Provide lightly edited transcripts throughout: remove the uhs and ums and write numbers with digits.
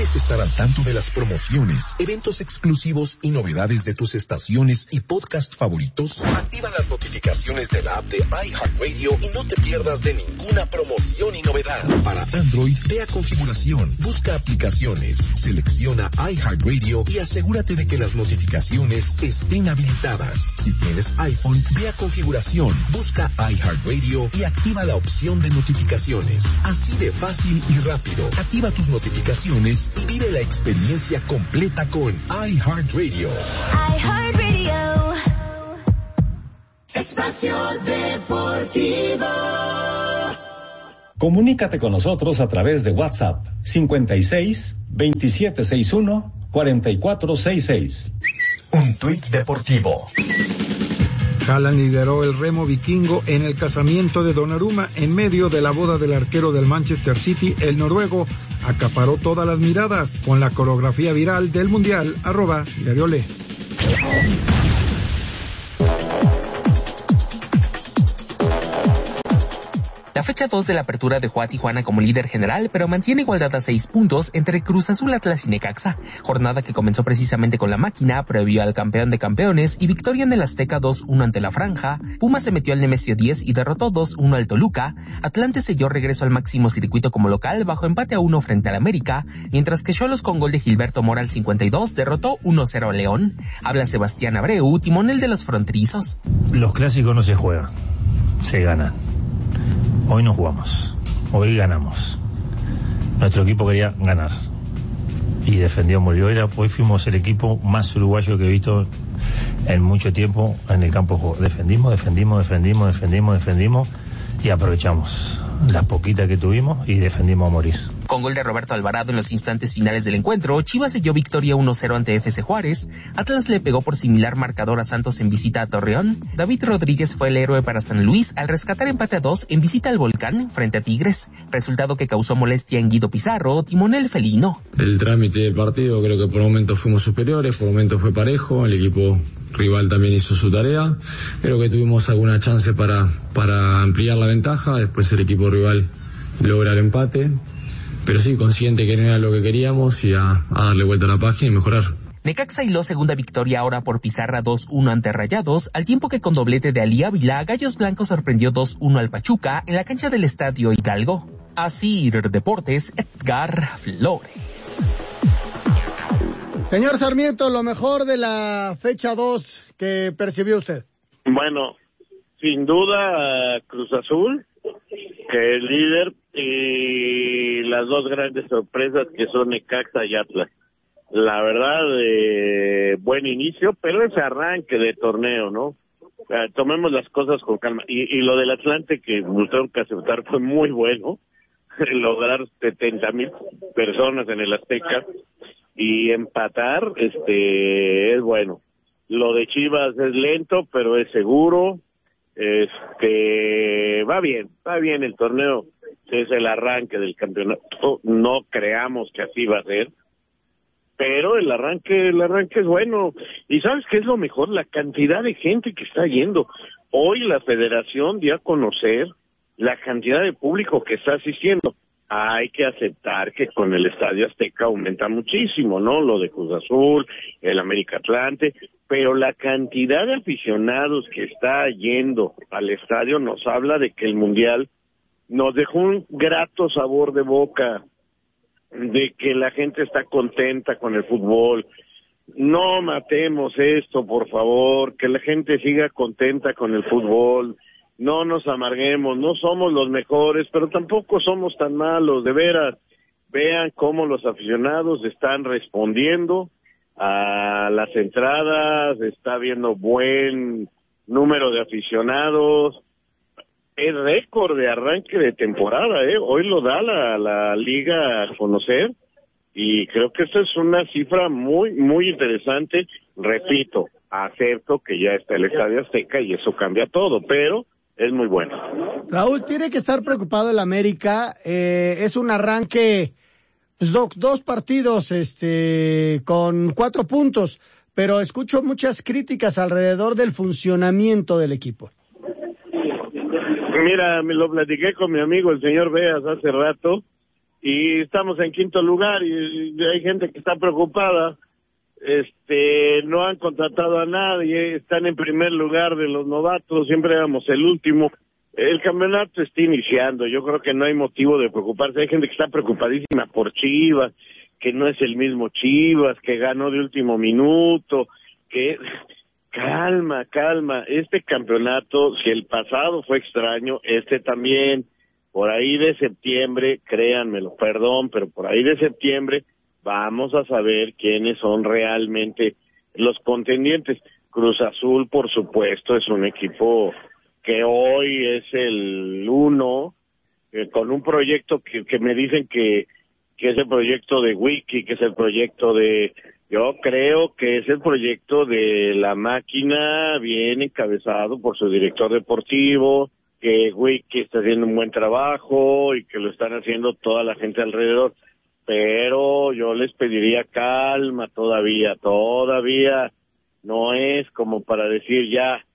¿Quieres estar al tanto de las promociones, eventos exclusivos y novedades de tus estaciones y podcast favoritos? Activa las notificaciones de la app de iHeartRadio y no te pierdas de ninguna promoción y novedad. Para Android, ve a configuración, busca aplicaciones, selecciona iHeartRadio y asegúrate de que las notificaciones estén habilitadas. Si tienes iPhone, ve a configuración, busca iHeartRadio y activa la opción de notificaciones. Así de fácil y rápido. Activa tus notificaciones y vive la experiencia completa con iHeartRadio. iHeartRadio. Espacio Deportivo. Comunícate con nosotros a través de WhatsApp 56 2761 4466. Un tuit deportivo. Haaland lideró el remo vikingo en el casamiento de Donnarumma en medio de la boda del arquero del Manchester City. El noruego acaparó todas las miradas con la coreografía viral del Mundial, @diariole. La fecha 2 de la apertura dejó a Tijuana como líder general, pero mantiene igualdad a 6 puntos entre Cruz Azul, Atlas y Necaxa. Jornada que comenzó precisamente con la máquina, previo al campeón de campeones y victoria en el Azteca 2-1 ante la Franja. Pumas se metió al Nemesio 10 y derrotó 2-1 al Toluca. Atlante selló regreso al máximo circuito como local bajo empate a 1 frente al América, mientras que Xolos con gol de Gilberto Mora al 52 derrotó 1-0 a León. Habla Sebastián Abreu, timonel de los fronterizos. Los clásicos no se juegan, se ganan. Hoy no jugamos, hoy ganamos. Nuestro equipo quería ganar y defendió muy bien. Hoy fuimos el equipo más uruguayo que he visto en mucho tiempo en el campo de juego. Defendimos y aprovechamos la poquita que tuvimos y defendimos a morir. Con gol de Roberto Alvarado en los instantes finales del encuentro, Chivas selló victoria 1-0 ante FC Juárez. Atlas le pegó por similar marcador a Santos en visita a Torreón. David Rodríguez fue el héroe para San Luis al rescatar empate a 2 en visita al Volcán frente a Tigres, resultado que causó molestia en Guido Pizarro, timonel felino. El trámite del partido, creo que por momentos fuimos superiores, por momentos fue parejo, el equipo rival también hizo su tarea, creo que tuvimos alguna chance para ampliar la ventaja, después el equipo rival logra el empate, pero sí, consciente que no era lo que queríamos y a darle vuelta a la página y mejorar. Necaxa hiló segunda victoria ahora por pizarra 2-1 ante Rayados, al tiempo que con doblete de Ali Ávila, Gallos Blancos sorprendió 2-1 al Pachuca en la cancha del Estadio Hidalgo. Asir Deportes, Edgar Flores. Señor Sarmiento, lo mejor de la fecha 2 que percibió usted. Bueno, sin duda Cruz Azul, que es líder, y las dos grandes sorpresas que son Necaxa y Atlas. La verdad, buen inicio, pero ese arranque de torneo, ¿no? Tomemos las cosas con calma. Y lo del Atlante, que nos tengo que aceptar, fue muy bueno. Lograr 70,000 personas en el Azteca y empatar, es bueno. Lo de Chivas es lento, pero es seguro. Va bien el torneo. Es el arranque del campeonato. No creamos que así va a ser, pero el arranque es bueno. ¿Y sabes qué es lo mejor? La cantidad de gente que está yendo. Hoy la federación dio a conocer la cantidad de público que está asistiendo. Hay que aceptar que con el Estadio Azteca aumenta muchísimo, ¿no? Lo de Cruz Azul, el América Atlante, pero la cantidad de aficionados que está yendo al estadio nos habla de que el Mundial nos dejó un grato sabor de boca, de que la gente está contenta con el fútbol. No matemos esto, por favor, que la gente siga contenta con el fútbol. No nos amarguemos, no somos los mejores, pero tampoco somos tan malos, de veras. Vean cómo los aficionados están respondiendo a las entradas, está habiendo buen número de aficionados. Es récord de arranque de temporada, hoy lo da la liga a conocer y creo que esta es una cifra muy, muy interesante. Repito, acepto que ya está el Estadio Azteca y eso cambia todo, pero es muy bueno. Raúl, tiene que estar preocupado el América. Es un arranque, pues, dos partidos con 4 puntos, pero escucho muchas críticas alrededor del funcionamiento del equipo. Mira, me lo platiqué con mi amigo el señor Beas hace rato y estamos en quinto lugar y hay gente que está preocupada. No han contratado a nadie, están en primer lugar de los novatos, siempre éramos el último. El campeonato está iniciando, yo creo que no hay motivo de preocuparse. Hay gente que está preocupadísima por Chivas, que no es el mismo Chivas, que ganó de último minuto, que... Calma, este campeonato, si el pasado fue extraño, también, por ahí de septiembre, créanmelo, perdón, pero por ahí de septiembre vamos a saber quiénes son realmente los contendientes. Cruz Azul, por supuesto, es un equipo que hoy es el uno, con un proyecto que me dicen que es el proyecto de Wiki, que es el proyecto de... Yo creo que es el proyecto de la máquina, bien encabezado por su director deportivo, que Wiki está haciendo un buen trabajo y que lo están haciendo toda la gente alrededor. Pero yo les pediría calma todavía no es como para decir ya,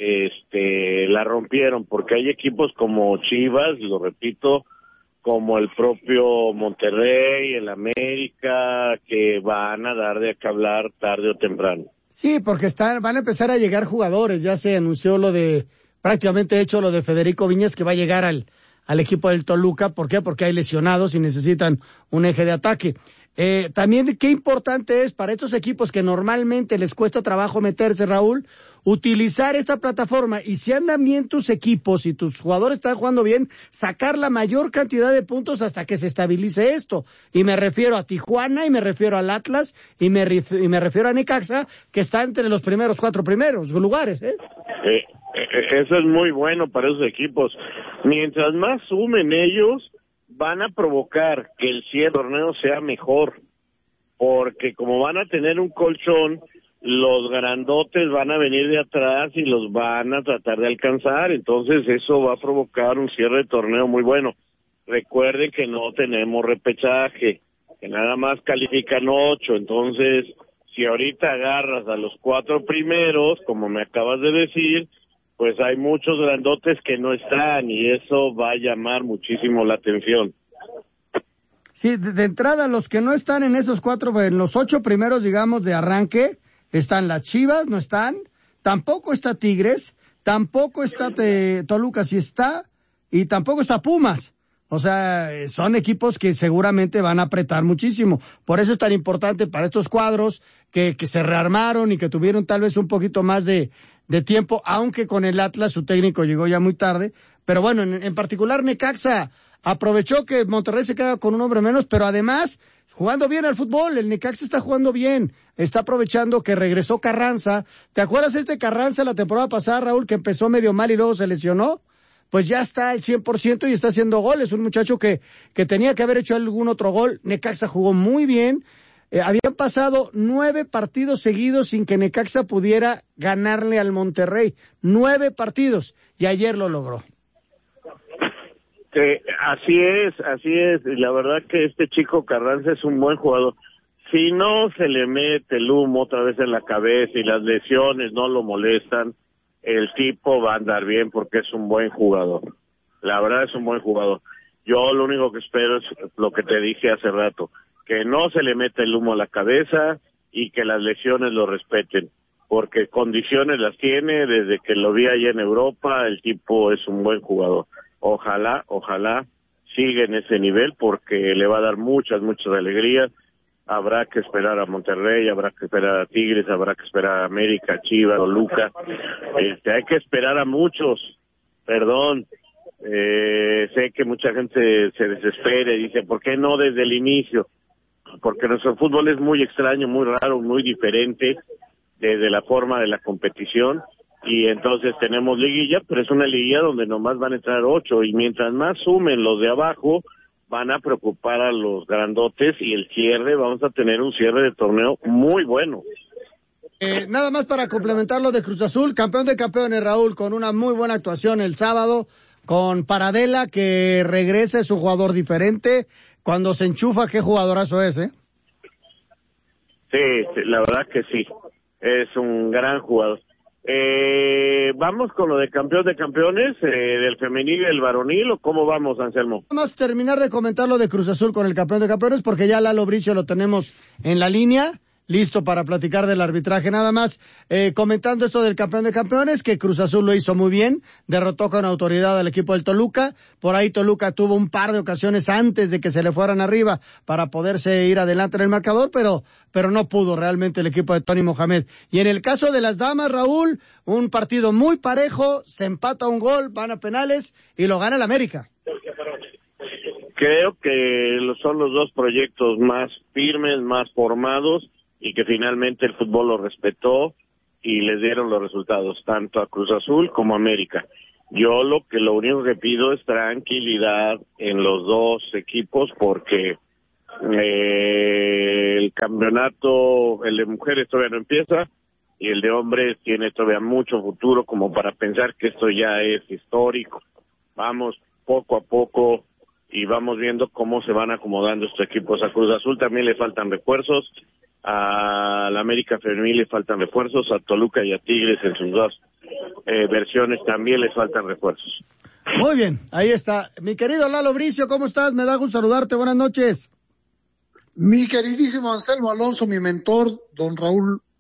la rompieron, porque hay equipos como Chivas, lo repito, como el propio Monterrey, el América, que van a dar de qué hablar tarde o temprano. Sí, porque van a empezar a llegar jugadores, ya se anunció prácticamente hecho lo de Federico Viñas, que va a llegar al equipo del Toluca. ¿Por qué? Porque hay lesionados y necesitan un eje de ataque. También qué importante es para estos equipos que normalmente les cuesta trabajo meterse, Raúl, utilizar esta plataforma, y si andan bien tus equipos y tus jugadores están jugando bien, sacar la mayor cantidad de puntos hasta que se estabilice esto. Y me refiero a Tijuana, y me refiero al Atlas, y me refiero a Necaxa, que está entre los primeros 4 primeros lugares, Eso es muy bueno para esos equipos. Mientras más sumen ellos, van a provocar que el cierre del torneo sea mejor, porque como van a tener un colchón, los grandotes van a venir de atrás y los van a tratar de alcanzar. Entonces eso va a provocar un cierre de torneo muy bueno. Recuerden que no tenemos repechaje, que nada más califican 8, entonces si ahorita agarras a los 4 primeros, como me acabas de decir, pues hay muchos grandotes que no están, y eso va a llamar muchísimo la atención. Sí, de entrada, los que no están en esos 4, en los 8 primeros, digamos, de arranque, están las Chivas, no están, tampoco está Tigres, tampoco está Toluca, sí está, y tampoco está Pumas. O sea, son equipos que seguramente van a apretar muchísimo. Por eso es tan importante para estos cuadros que se rearmaron y que tuvieron tal vez un poquito más de tiempo, aunque con el Atlas su técnico llegó ya muy tarde. Pero bueno, en particular Necaxa aprovechó que Monterrey se queda con un hombre menos, pero además jugando bien al fútbol. El Necaxa está jugando bien, está aprovechando que regresó Carranza. ¿Te acuerdas Carranza la temporada pasada, Raúl, que empezó medio mal y luego se lesionó? Pues ya está al 100% y está haciendo goles. Un muchacho que tenía que haber hecho algún otro gol. Necaxa jugó muy bien. Habían pasado 9 partidos seguidos sin que Necaxa pudiera ganarle al Monterrey. 9 partidos. Y ayer lo logró. Así es. Y la verdad que este chico Carranza es un buen jugador. Si no se le mete el humo otra vez en la cabeza y las lesiones no lo molestan, el tipo va a andar bien, porque es un buen jugador. La verdad es un buen jugador. Yo lo único que espero es lo que te dije hace rato, que no se le meta el humo a la cabeza y que las lesiones lo respeten, porque condiciones las tiene. Desde que lo vi allá en Europa, el tipo es un buen jugador. Ojalá siga en ese nivel, porque le va a dar muchas alegrías. Habrá que esperar a Monterrey, habrá que esperar a Tigres, habrá que esperar a América, Chivas, Toluca. Hay que esperar a muchos. Perdón, sé que mucha gente se desespera y dice, ¿por qué no desde el inicio? Porque nuestro fútbol es muy extraño, muy raro, muy diferente desde la forma de la competición, y entonces tenemos liguilla, pero es una liguilla donde nomás van a entrar 8, y mientras más sumen los de abajo, van a preocupar a los grandotes, y el cierre, vamos a tener un cierre de torneo muy bueno. Nada más para complementar lo de Cruz Azul, campeón de campeones, Raúl, con una muy buena actuación el sábado, con Paradela, que regresa, es un jugador diferente. Cuando se enchufa, qué jugadorazo es, Sí, la verdad que sí, es un gran jugador. ¿Vamos con lo de campeón de campeones, del femenil y el varonil, o cómo vamos, Anselmo? Vamos a terminar de comentar lo de Cruz Azul con el campeón de campeones, porque ya Lalo Bricio lo tenemos en la línea, listo para platicar del arbitraje. Nada más, comentando esto del campeón de campeones, que Cruz Azul lo hizo muy bien, derrotó con autoridad al equipo del Toluca. Por ahí Toluca tuvo un par de ocasiones antes de que se le fueran arriba para poderse ir adelante en el marcador, pero no pudo realmente el equipo de Tony Mohamed. Y en el caso de las damas, Raúl, un partido muy parejo, se empata un gol, van a penales y lo gana el América. Creo que son los dos proyectos más firmes, más formados, y que finalmente el fútbol lo respetó y les dieron los resultados, tanto a Cruz Azul como a América. Yo lo único que pido es tranquilidad en los dos equipos, porque el campeonato, el de mujeres todavía no empieza, y el de hombres tiene todavía mucho futuro como para pensar que esto ya es histórico. Vamos poco a poco y vamos viendo cómo se van acomodando estos equipos. A Cruz Azul también le faltan refuerzos, a la América Femenil le faltan refuerzos, a Toluca y a Tigres en sus dos versiones también les faltan refuerzos. Muy bien, ahí está. Mi querido Lalo Bricio, ¿cómo estás? Me da gusto saludarte, buenas noches. Mi queridísimo Anselmo Alonso, mi mentor, don Raúl